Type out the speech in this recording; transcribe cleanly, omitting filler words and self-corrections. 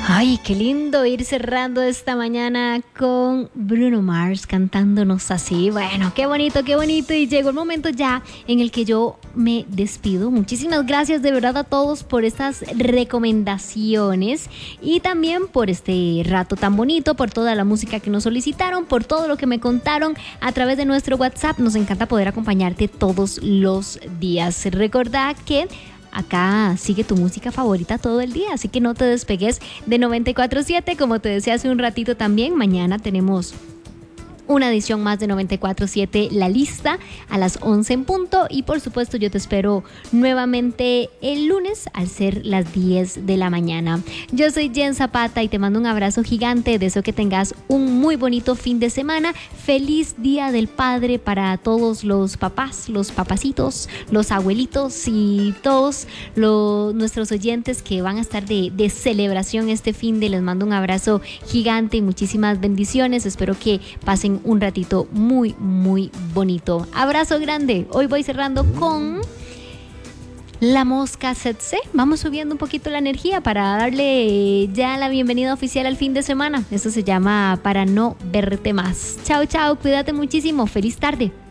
Ay, qué lindo ir cerrando esta mañana con Bruno Mars cantándonos así. Bueno, qué bonito, qué bonito. Y llegó el momento ya en el que yo me despido. Muchísimas gracias de verdad a todos por estas recomendaciones y también por este rato tan bonito, por toda la música que nos solicitaron, por todo lo que me contaron a través de nuestro WhatsApp. Nos encanta poder acompañarte todos los días. Recordá que acá sigue tu música favorita todo el día, así que no te despegues de 94.7, como te decía hace un ratito también. Mañana tenemos una edición más de 94.7 La Lista a las 11 en punto y por supuesto yo te espero nuevamente el lunes al ser las 10 de la mañana. Yo soy Jen Zapata y te mando un abrazo gigante. Deseo que tengas un muy bonito fin de semana. Feliz Día del Padre para todos los papás, los papacitos, los abuelitos y todos nuestros oyentes que van a estar de celebración este fin de. Les mando un abrazo gigante y muchísimas bendiciones. Espero que pasen un ratito muy, muy bonito. Abrazo grande. Hoy voy cerrando con La Mosca Setse. Vamos subiendo un poquito la energía para darle ya la bienvenida oficial al fin de semana. Esto se llama Para No Verte Más. Chao, chao. Cuídate muchísimo. Feliz tarde.